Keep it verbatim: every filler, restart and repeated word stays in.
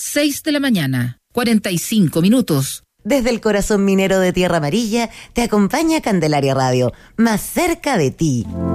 seis de la mañana, cuarenta y cinco minutos. Desde el corazón minero de Tierra Amarilla te acompaña Candelaria Radio, más cerca de ti.